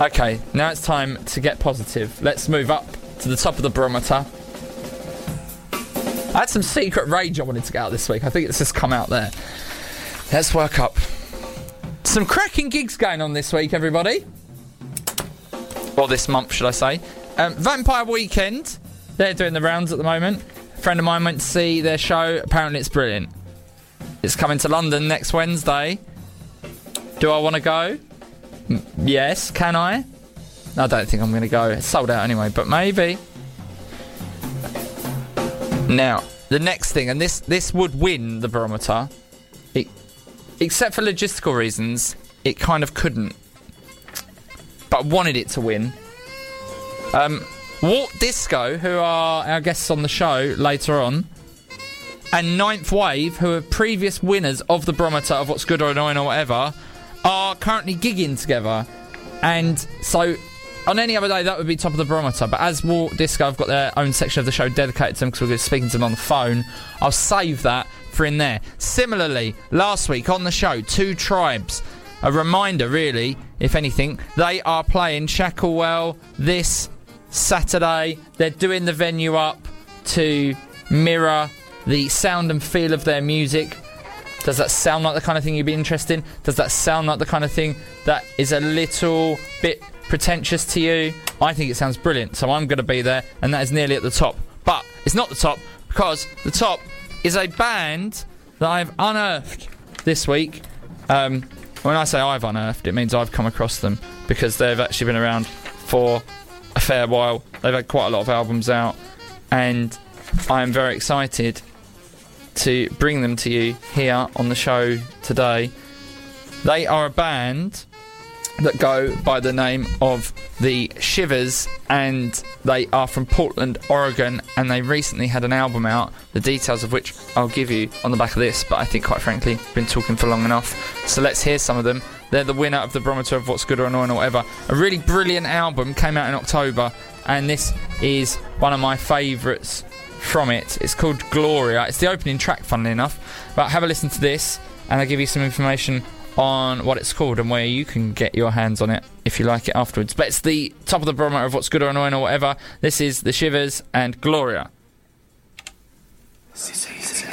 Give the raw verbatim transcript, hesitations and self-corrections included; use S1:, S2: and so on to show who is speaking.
S1: Okay, now it's time to get positive. Let's move up to the top of the barometer. I had some secret rage I wanted to get out this week. I think it's just come out there. Let's work up. Some cracking gigs going on this week, everybody. Or this month, should I say. Um, Vampire Weekend. They're doing the rounds at the moment. A friend of mine went to see their show. Apparently it's brilliant. It's coming to London next Wednesday. Do I want to go? M- yes. Can I? I don't think I'm going to go. It's sold out anyway, but maybe. Now, the next thing, and this, this would win the barometer. It, except for logistical reasons, it kind of couldn't. But I wanted it to win. Um, Walt Disco, who are our guests on the show later on, and Ninth Wave, who are previous winners of the barometer of What's Good or Annoying or whatever, are currently gigging together. And so, on any other day, that would be top of the barometer. But as Walt Disco have got their own section of the show dedicated to them because we're speaking to them on the phone, I'll save that for in there. Similarly, last week on the show, Two Tribes. A reminder, really, if anything, they are playing Shacklewell this Saturday. They're doing the venue up to mirror the sound and feel of their music. Does that sound like the kind of thing you'd be interested in? Does that sound like the kind of thing that is a little bit pretentious to you? I think it sounds brilliant, so I'm going to be there, and that is nearly at the top. But it's not the top, because the top is a band that I've unearthed this week. Um, when I say I've unearthed, it means I've come across them, because they've actually been around for a fair while. They've had quite a lot of albums out, and I am very excited to bring them to you here on the show today. They are a band that go by the name of the Shivers, and they are from Portland, Oregon, and they recently had an album out, the details of which I'll give you on the back of this, but I think, quite frankly, I've been talking for long enough, so let's hear some of them. They're the winner of the barometer of What's Good or Annoying or whatever. A really brilliant album, came out in October, and this is one of my favourites from it. It's called Gloria. It's the opening track, funnily enough, but have a listen to this, and I'll give you some information on what it's called and where you can get your hands on it if you like it afterwards. But it's the top of the barometer of What's Good or Annoying or whatever. This is The Shivers and Gloria.
S2: C'est, c'est, c'est.